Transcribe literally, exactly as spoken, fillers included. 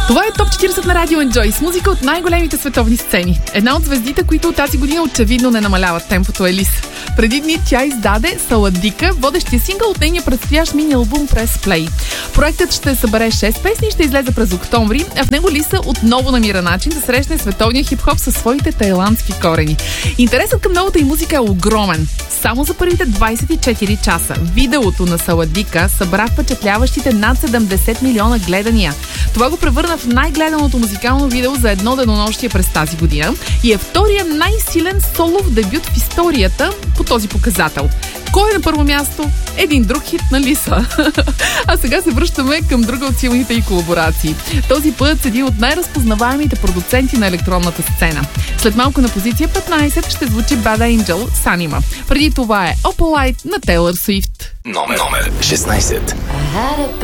Това е топ четиридесет на Радио Enjoy с музика от най-големите световни сцени. Една от звездите, които тази година очевидно не намаляват темпото, е Лис. Преди дни тя издаде Саладика, водещия сингъл от нейния предстоящ мини-албум Press Play. Проектът ще събере шест песни и ще излезе през октомври, а в него Лиса отново намира начин да срещне световния хип-хоп със своите тайландски корени. Интересът към новата й музика е огромен. Само за първите двадесет и четири часа видеото на Саладика събра впечатляващите над седемдесет милиона гледания. Това го превърна в най-гледаното музикално видео за едно денонощие през тази година и е втория най-силен солов дебют в историята по този показател. Кой е на първо място? Един друг хит на Лиса. А сега се връщаме към друга от силните й колаборации. Този път с един от най-разпознаваемите продуценти на електронната сцена. След малко на позиция петнадесет ще звучи Bad Angel с Anima. Преди това е Opalite на Тейлър Суифт. Номер, номер шестнадесет.